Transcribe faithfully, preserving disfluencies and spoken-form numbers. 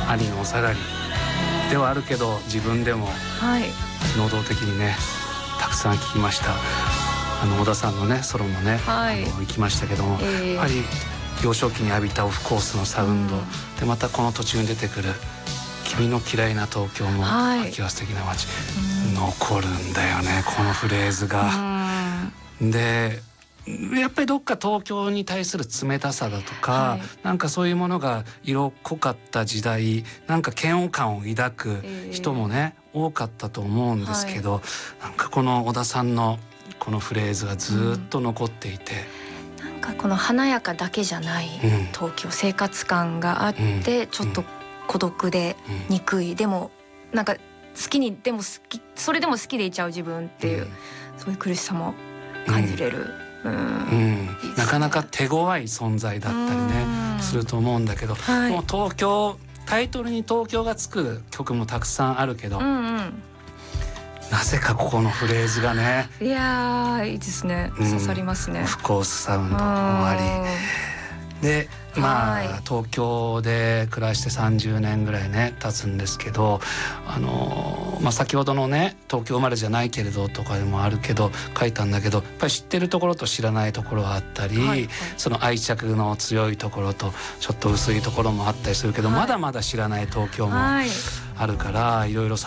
兄のお下がりではあるけど、自分でも能動的にねたくさん聴きました。あの小田さんのねソロもね、はい、あの行きましたけども、えー、やっぱり幼少期に浴びたオフコースのサウンド、うん、でまたこの途中に出てくる君の嫌いな東京も、はい、秋は素敵な街、うん、残るんだよねこのフレーズが、うん、でやっぱりどっか東京に対する冷たさだとか、はい、なんかそういうものが色濃かった時代、なんか嫌悪感を抱く人もね、えー、多かったと思うんですけど、はい、なんかこの小田さんのこのフレーズがずっと残っていて、 うん、なんかこの華やかだけじゃない東京、うん、生活感があって、うん、ちょっと孤独で憎い、うん、でもなんか好きにでも好きそれでも好きでいちゃう自分っていう、うん、そういう苦しさも感じれる、うんうん、 なかなか手強い存在だったりねすると思うんだけど、はい、もう東京タイトルに東京がつく曲もたくさんあるけど、うんうん、なぜかここのフレーズがね、 いやーいいですね、刺さりますね、 オフコースサウンドもありで、まあ、はい、東京で暮らしてさんじゅうねんぐらいね経つんですけど、あのーまあ、先ほどのね東京生まれじゃないけれどとかでもあるけど書いたんだけど、やっぱり知ってるところと知らないところがあったり、はいはい、その愛着の強いところとちょっと薄いところもあったりするけど、はい、まだまだ知らない東京もあるから、いろいろ